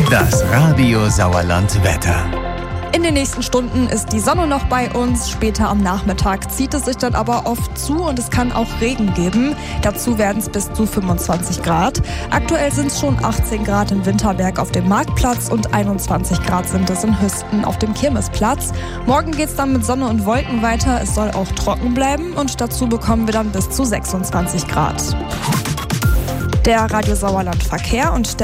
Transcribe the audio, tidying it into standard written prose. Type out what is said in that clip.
Das Radio Sauerland Wetter. In den nächsten Stunden ist die Sonne noch bei uns. Später am Nachmittag zieht es sich dann aber oft zu und es kann auch Regen geben. Dazu werden es bis zu 25 Grad. Aktuell sind es schon 18 Grad in Winterberg auf dem Marktplatz und 21 Grad sind es in Hüsten auf dem Kirmesplatz. Morgen geht es dann mit Sonne und Wolken weiter. Es soll auch trocken bleiben und dazu bekommen wir dann bis zu 26 Grad. Der Radio Sauerland Verkehr und der